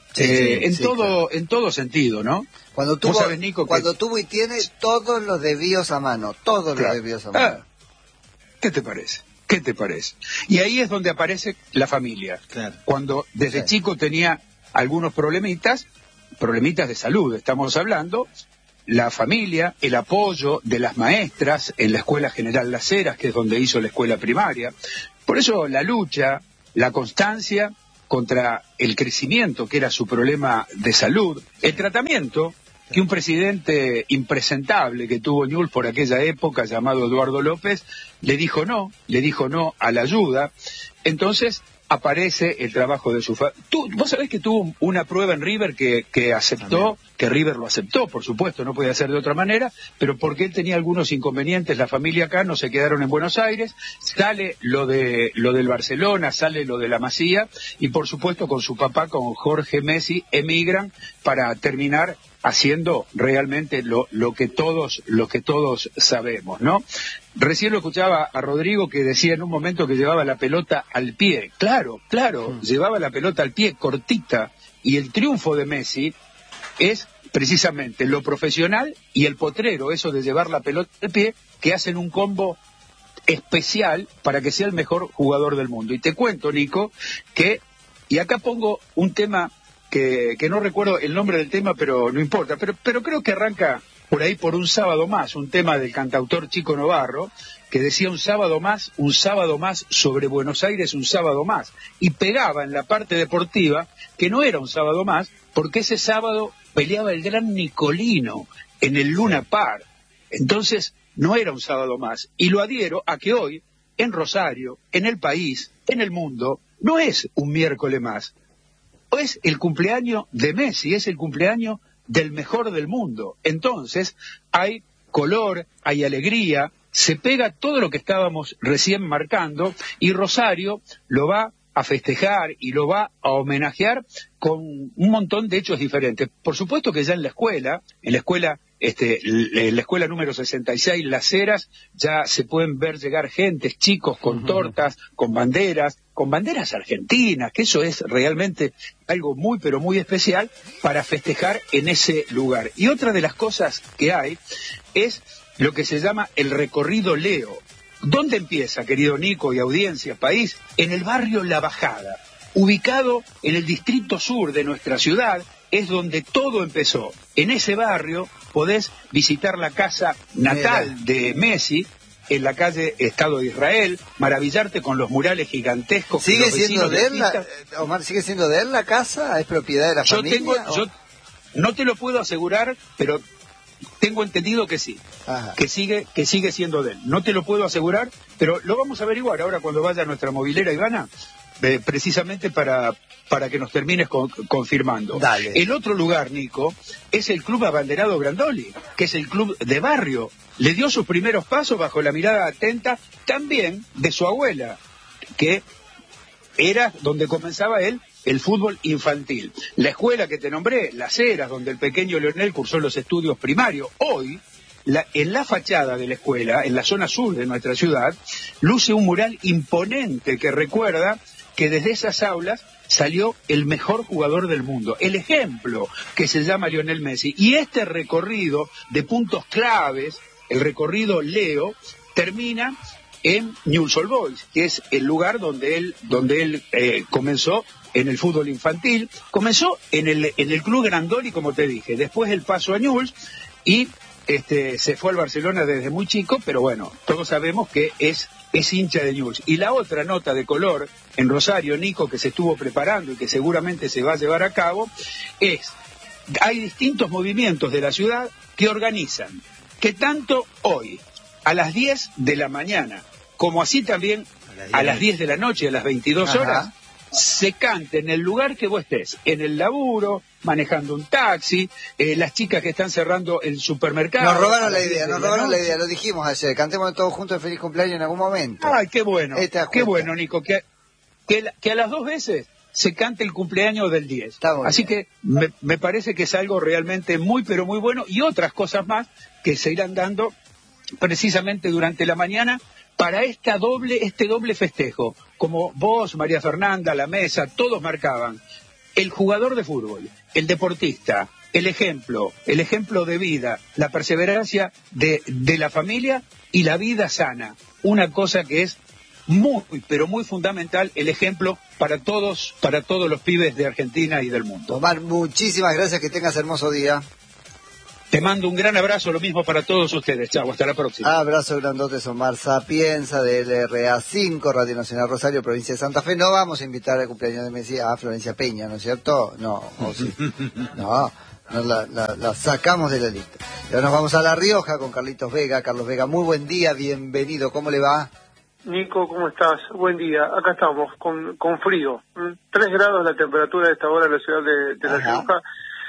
S9: en todo sentido, ¿no?
S1: Cuando tuvo y tiene todos los desvíos a mano, los desvíos a mano.
S9: ¿Qué te parece? ¿Qué te parece? Y ahí es donde aparece la familia.
S2: Claro.
S9: Cuando desde chico tenía algunos problemitas de salud, estamos hablando, la familia, el apoyo de las maestras en la Escuela General Las Heras, que es donde hizo la escuela primaria. Por eso la lucha, la constancia contra el crecimiento, que era su problema de salud, el tratamiento que un presidente impresentable que tuvo Newell's por aquella época, llamado Eduardo López, le dijo no a la ayuda. Entonces aparece el trabajo de su familia. Vos sabés que tuvo una prueba en River que aceptó, que River lo aceptó, por supuesto, no podía ser de otra manera, pero porque él tenía algunos inconvenientes, la familia acá no se quedaron en Buenos Aires, sale lo del Barcelona, sale lo de la Masía, y por supuesto con su papá, con Jorge Messi, emigran para terminar haciendo realmente lo que todos sabemos, ¿no? Recién lo escuchaba a Rodrigo que decía en un momento que llevaba la pelota al pie. Claro, llevaba la pelota al pie cortita, y el triunfo de Messi es precisamente lo profesional y el potrero, eso de llevar la pelota al pie, que hacen un combo especial para que sea el mejor jugador del mundo. Y te cuento, Nico, y acá pongo un tema que no recuerdo el nombre del tema, pero no importa, pero creo que arranca por ahí por Un sábado más, un tema del cantautor Chico Novarro, que decía un sábado más sobre Buenos Aires, un sábado más, y pegaba en la parte deportiva que no era un sábado más, porque ese sábado peleaba el gran Nicolino en el Luna Park, entonces no era un sábado más, y lo adhiero a que hoy, en Rosario, en el país, en el mundo, no es un miércoles más, es el cumpleaños de Messi, es el cumpleaños del mejor del mundo. Entonces hay color, hay alegría, se pega todo lo que estábamos recién marcando, y Rosario lo va a festejar y lo va a homenajear con un montón de hechos diferentes. Por supuesto que ya en la escuela número 66, Las Heras, ya se pueden ver llegar gentes, chicos con tortas, con banderas argentinas, que eso es realmente algo muy, pero muy especial para festejar en ese lugar. Y otra de las cosas que hay es lo que se llama el recorrido Leo. ¿Dónde empieza, querido Nico y audiencia, país? En el barrio La Bajada, ubicado en el distrito sur de nuestra ciudad, es donde todo empezó. En ese barrio podés visitar la casa natal de Messi, en la calle Estado de Israel, maravillarte con los murales gigantescos.
S1: ¿Sigue siendo de él, Omar, sigue siendo de él la casa? ¿Es propiedad de la familia?
S9: Yo no te lo puedo asegurar, pero tengo entendido que sí, que sigue siendo de él. No te lo puedo asegurar, pero lo vamos a averiguar ahora cuando vaya nuestra movilera Ivana, precisamente para que nos termines confirmando.
S1: Dale.
S9: El otro lugar, Nico, es el Club Abanderado Grandoli, que es el club de barrio. Le dio sus primeros pasos bajo la mirada atenta también de su abuela, que era donde comenzaba él el fútbol infantil. La escuela que te nombré, Las Heras, donde el pequeño Leonel cursó los estudios primarios, hoy, en la fachada de la escuela, en la zona sur de nuestra ciudad, luce un mural imponente que recuerda que desde esas aulas salió el mejor jugador del mundo, el ejemplo que se llama Lionel Messi. Y este recorrido de puntos claves, el recorrido Leo, termina en Newell's Old Boys, que es el lugar donde él comenzó en el fútbol infantil, comenzó en el Club Grandoli, como te dije, después el paso a Newell's y se fue al Barcelona desde muy chico, pero bueno, todos sabemos que es hincha de Newell's. Y la otra nota de color en Rosario, Nico, que se estuvo preparando y que seguramente se va a llevar a cabo, es hay distintos movimientos de la ciudad que organizan que tanto hoy, a las 10 de la mañana, como así también a las 10 de la noche, a las 22 horas, se cante en el lugar que vos estés, en el laburo, manejando un taxi, las chicas que están cerrando el supermercado.
S1: Nos robaron la idea, lo dijimos ayer, cantemos todos juntos el feliz cumpleaños en algún momento.
S9: Ay, qué bueno, Nico, que a las 2 veces se cante el cumpleaños del 10. Así que me parece que es algo realmente muy, pero muy bueno, y otras cosas más que se irán dando precisamente durante la mañana para este doble festejo. Como vos, María Fernanda, la mesa, todos marcaban, el jugador de fútbol, el deportista, el ejemplo de vida, la perseverancia de la familia y la vida sana, una cosa que es muy, pero muy fundamental, el ejemplo para todos los pibes de Argentina y del mundo.
S1: Omar, muchísimas gracias, que tengas hermoso día.
S9: Te mando un gran abrazo, lo mismo para todos ustedes. Chau, hasta la próxima.
S1: Abrazo grandote, Omar Sapienza, de LRA5, Radio Nacional Rosario, provincia de Santa Fe. No vamos a invitar al cumpleaños de Messi a Florencia Peña, ¿no es cierto? No, o sí. No, la sacamos de la lista. Y ahora nos vamos a La Rioja con Carlitos Vega. Carlos Vega, muy buen día, bienvenido. ¿Cómo le va?
S10: Nico, ¿cómo estás? Buen día. Acá estamos, con frío. 3 grados la temperatura de esta hora en la ciudad de La Rioja.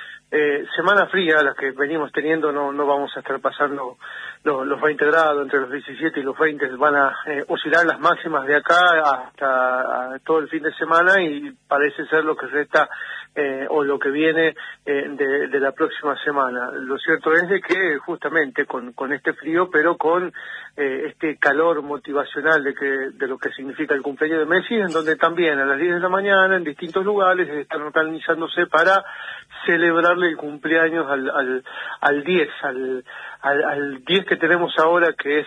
S10: Semana fría, las que venimos teniendo, no vamos a estar pasando los 20 grados, entre los 17 y los 20 van a oscilar las máximas de acá hasta todo el fin de semana, y parece ser lo que resta o lo que viene de la próxima semana. Lo cierto es de que justamente con este frío, pero con este calor motivacional de lo que significa el cumpleaños de Messi, en donde también a las 10 de la mañana en distintos lugares están organizándose para celebrarle el cumpleaños al 10, al 10 que tenemos ahora, que es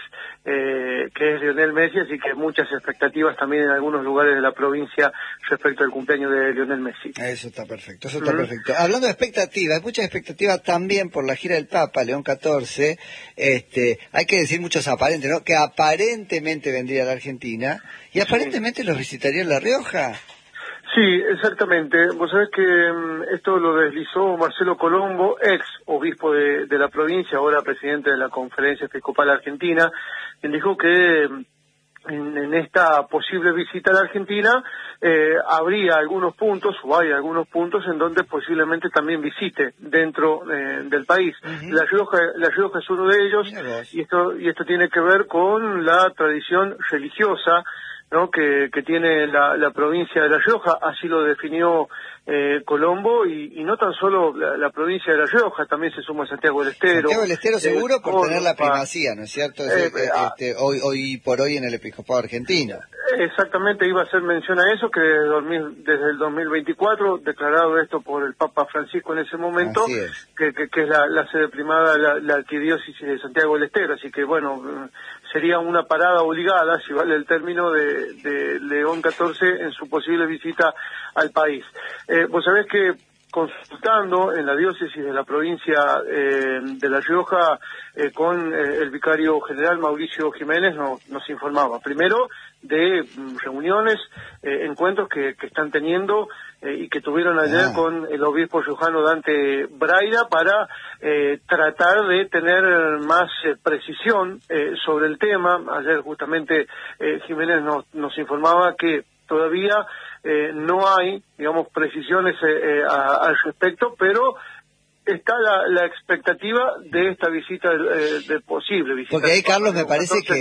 S10: Lionel Messi, así que muchas expectativas también en algunos lugares de la provincia respecto al cumpleaños de Lionel Messi.
S1: Eso está perfecto, perfecto. Hablando de expectativas, hay muchas expectativas también por la gira del Papa, León XIV, hay que decir muchos aparentes, ¿no? Que aparentemente vendría a la Argentina, y aparentemente los visitaría en La Rioja.
S10: Sí, exactamente. Vos sabés que esto lo deslizó Marcelo Colombo, ex obispo de la provincia, ahora presidente de la Conferencia Episcopal Argentina, quien dijo que en esta posible visita a la Argentina habría algunos puntos, o hay algunos puntos en donde posiblemente también visite dentro del país. La Rioja es uno de ellos, y esto tiene que ver con la tradición religiosa, ¿no? que tiene la provincia de La Rioja. Así lo definió Colombo, y no tan solo la provincia de La Rioja, también se suma Santiago del Estero.
S1: Santiago del Estero seguro por tener la primacía, ¿no es cierto? Hoy por hoy en el episcopado argentino.
S10: Exactamente, iba a hacer mención a eso, que desde el 2024, declarado esto por el Papa Francisco en ese momento, que es la sede primada, la arquidiócesis de Santiago del Estero. Así que bueno, sería una parada obligada, si vale el término, de León XIV en su posible visita al país. Vos sabés que consultando en la diócesis de la provincia de La Rioja con el vicario general Mauricio Jiménez, nos informaba primero de reuniones, encuentros que están teniendo y que tuvieron ayer con el obispo riojano Dante Braida para tratar de tener más precisión sobre el tema. Ayer justamente Jiménez nos informaba que todavía no hay, digamos, precisiones al respecto, pero está la expectativa de esta visita, de posible visita.
S1: Porque ahí, Carlos, me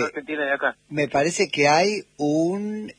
S1: parece que hay un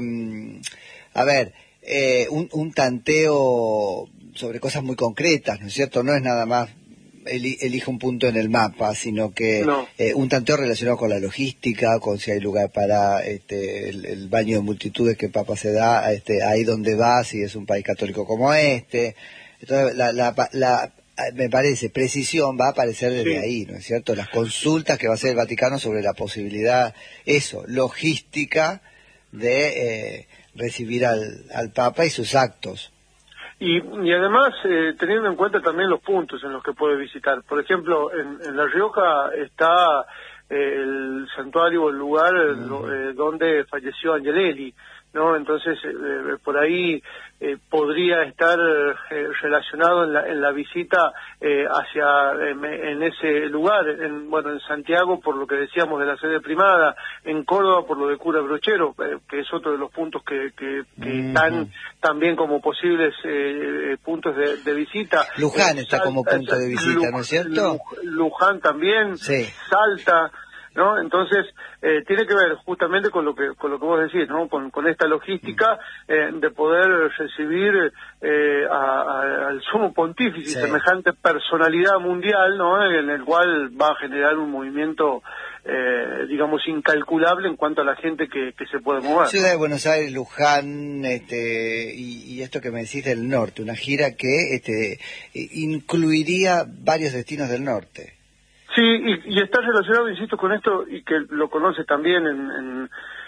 S1: tanteo sobre cosas muy concretas, ¿no es cierto? No es nada más elige un punto en el mapa, sino que un tanteo relacionado con la logística, con si hay lugar para el baño de multitudes que el Papa se da, ahí donde va, si es un país católico como este. Entonces, me parece, precisión va a aparecer desde ahí, ¿no es cierto? Las consultas que va a hacer el Vaticano sobre la posibilidad, logística de recibir al Papa y sus actos.
S10: Y además, teniendo en cuenta también los puntos en los que puede visitar. Por ejemplo, en La Rioja está el santuario, el lugar donde falleció Angelelli, ¿no? Entonces, por ahí podría estar relacionado en la visita en ese lugar, en Santiago por lo que decíamos de la sede primada, en Córdoba por lo de Cura Brochero, que es otro de los puntos que están también como posibles puntos de visita.
S1: Luján está como punto de visita, ¿no es cierto?
S10: Luján también,
S1: sí.
S10: Salta, ¿no? Entonces tiene que ver justamente con lo que vos decís, ¿no? Con esta logística de poder recibir al sumo pontífice,
S1: sí.
S10: Semejante personalidad mundial, ¿no? En el cual va a generar un movimiento digamos incalculable en cuanto a la gente que se puede mover.
S1: Ciudad de Buenos Aires, Luján, y esto que me decís del norte, una gira que incluiría varios destinos del norte.
S10: Sí, y está relacionado, insisto, con esto, y que lo conoce también en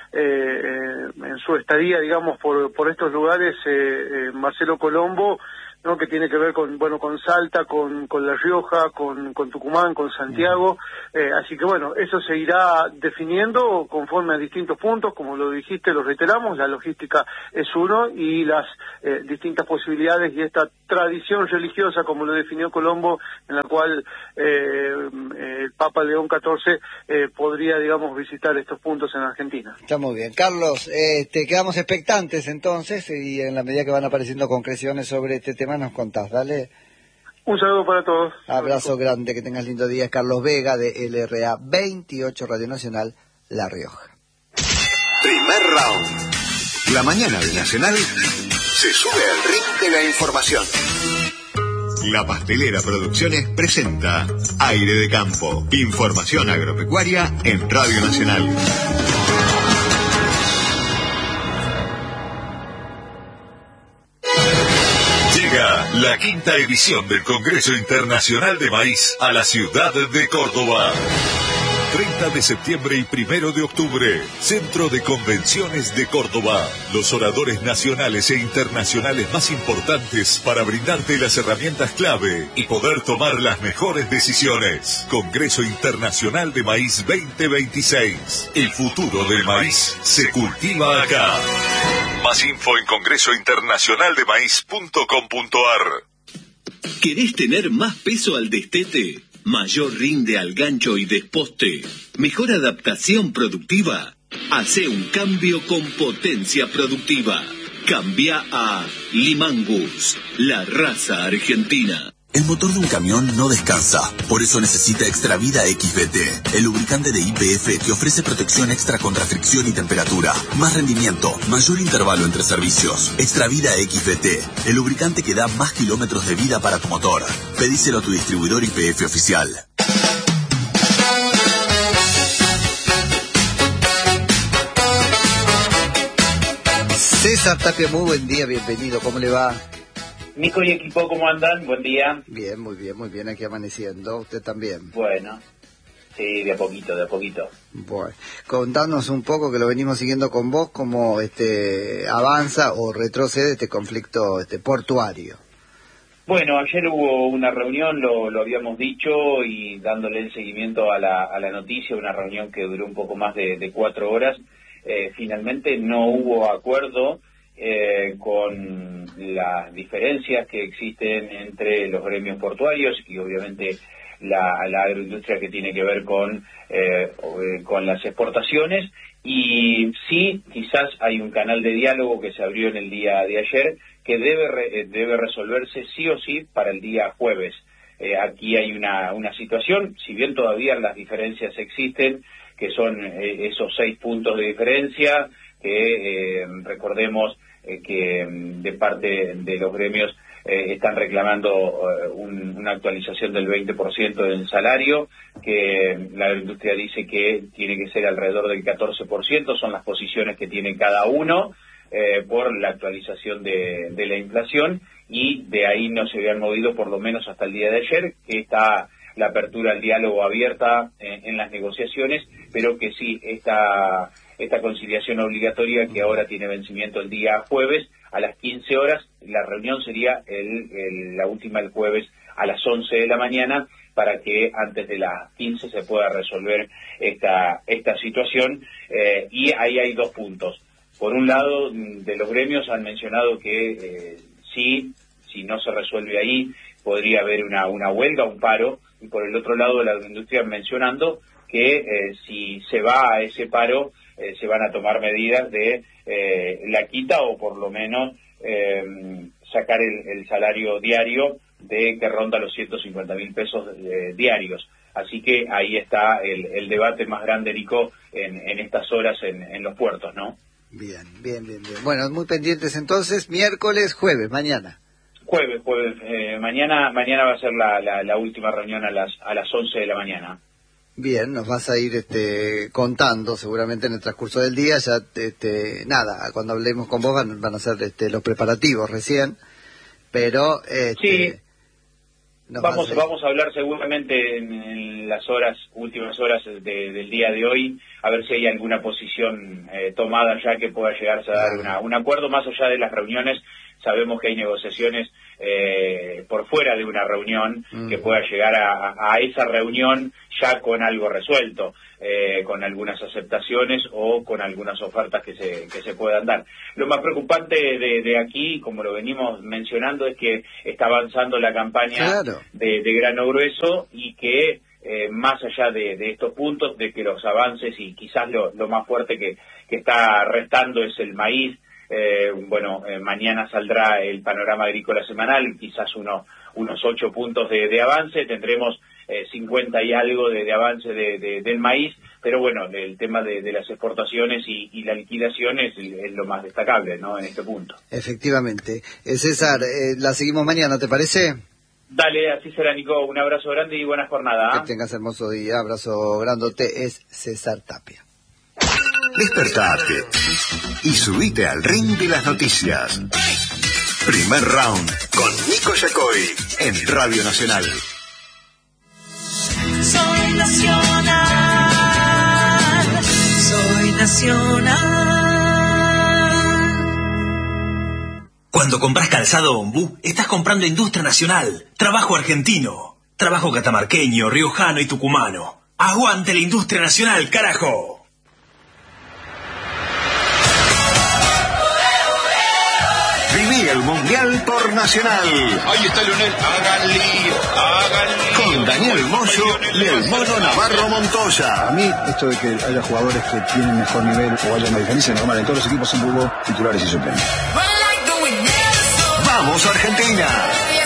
S10: su estadía, digamos, por estos lugares, Marcelo Colombo, ¿no? Que tiene que ver con Salta, con La Rioja, con Tucumán, con Santiago, así que eso se irá definiendo conforme a distintos puntos, como lo dijiste, lo reiteramos, la logística es uno, y las distintas posibilidades y esta tradición religiosa, como lo definió Colombo, en la cual el Papa León XIV podría, digamos, visitar estos puntos en Argentina.
S1: Está muy bien. Carlos, quedamos expectantes entonces, y en la medida que van apareciendo concreciones sobre este tema nos contás, ¿vale?
S10: Un saludo para todos.
S1: Abrazo grande, que tengas lindo día. Carlos Vega de LRA 28 Radio Nacional, La Rioja.
S11: Primer round. La mañana de Nacional se sube al ring de la información. La Pastelera Producciones presenta Aire de Campo. Información agropecuaria en Radio Nacional. Llega la quinta edición del Congreso Internacional de Maíz a la ciudad de Córdoba. 30 de septiembre y 1 de octubre, Centro de Convenciones de Córdoba. Los oradores nacionales e internacionales más importantes para brindarte las herramientas clave y poder tomar las mejores decisiones. Congreso Internacional de Maíz 2026. El futuro del maíz se cultiva acá. Más info en congresointernacionaldemaíz.com.ar.
S12: ¿Querés tener más peso al destete? Mayor rinde al gancho y desposte, mejor adaptación productiva. Hace un cambio con potencia productiva. Cambia a Limangus, la raza argentina.
S13: El motor de un camión no descansa, por eso necesita Extravida XBT, el lubricante de YPF que ofrece protección extra contra fricción y temperatura, más rendimiento, mayor intervalo entre servicios. Extravida XBT, el lubricante que da más kilómetros de vida para tu motor. Pedíselo a tu distribuidor YPF oficial.
S1: César Tapia, muy buen día, bienvenido, ¿cómo le va?
S14: Nico y equipo, ¿cómo andan? Buen día.
S1: Bien, muy bien, aquí amaneciendo. ¿Usted también?
S14: Bueno, sí, de a poquito.
S1: Bueno, contanos un poco, que lo venimos siguiendo con vos, cómo avanza o retrocede este conflicto portuario.
S14: Bueno, ayer hubo una reunión, lo habíamos dicho, y dándole el seguimiento a la noticia, una reunión que duró un poco más de 4 horas. Finalmente no hubo acuerdo con las diferencias que existen entre los gremios portuarios y obviamente la agroindustria que tiene que ver con las exportaciones, y sí, quizás hay un canal de diálogo que se abrió en el día de ayer que debe resolverse sí o sí para el día jueves. Aquí hay una situación, si bien todavía las diferencias existen, que son esos 6 puntos de diferencia, que recordemos que de parte de los gremios están reclamando una actualización del 20% del salario, que la industria dice que tiene que ser alrededor del 14%, son las posiciones que tiene cada uno por la actualización de la inflación, y de ahí no se habían movido por lo menos hasta el día de ayer, que está la apertura al diálogo abierta en las negociaciones, pero que sí, esta conciliación obligatoria que ahora tiene vencimiento el día jueves a las 15 horas, la reunión sería la última el jueves a las 11 de la mañana, para que antes de las 15 se pueda resolver esta situación, y ahí hay 2 puntos. por un lado, de los gremios han mencionado que sí, si no se resuelve ahí, podría haber una huelga, un paro, y por el otro lado, la industria mencionando que si se va a ese paro, se van a tomar medidas de la quita o por lo menos sacar el salario diario que ronda los 150.000 pesos diarios. Así que ahí está el debate más grande, Nico, en estas horas en los puertos, ¿no?
S1: Bien. Bueno, muy pendientes entonces, miércoles, jueves, mañana.
S14: Jueves. Mañana va a ser la última reunión a las 11 de la mañana.
S1: Bien, nos vas a ir contando seguramente en el transcurso del día. Ya, nada, cuando hablemos con vos van a ser los preparativos recién, pero
S14: sí. Vamos a hablar seguramente en las últimas horas del día de hoy, a ver si hay alguna posición tomada ya que pueda llegarse a dar un acuerdo más allá de las reuniones. Sabemos que hay negociaciones por fuera de una reunión que pueda llegar a esa reunión ya con algo resuelto, con algunas aceptaciones o con algunas ofertas que se puedan dar. Lo más preocupante de aquí, como lo venimos mencionando, es que está avanzando la campaña de grano grueso y que más allá de estos puntos, de que los avances y quizás lo más fuerte que está restando es el maíz. Mañana saldrá el panorama agrícola semanal, quizás unos 8 puntos de avance, tendremos 50 y algo de avance del maíz, pero bueno, el tema de las exportaciones y la liquidación es lo más destacable, ¿no?, en este punto.
S1: Efectivamente. César, la seguimos mañana, ¿te parece?
S14: Dale, así será, Nico. Un abrazo grande y buena jornada.
S1: Que tengas hermoso día. Abrazo grandote. Es César Tapia.
S11: Despertate y subite al ring de las noticias. Primer round con Nico Yacoy en Radio Nacional.
S15: Soy nacional.
S16: Cuando compras calzado Ombú, estás comprando industria nacional, trabajo argentino, trabajo catamarqueño, riojano y tucumano. ¡Aguante la industria nacional, carajo!
S11: Viví el Mundial por Nacional.
S9: Ahí está Leonel, hagan lío.
S11: Con Daniel Moyo y el Mono Navarro Montoya.
S17: A mí, esto de que haya jugadores que tienen mejor nivel o haya una diferencia normal en todos los equipos, siempre hubo titulares y suplentes.
S11: ¡Vamos, Argentina!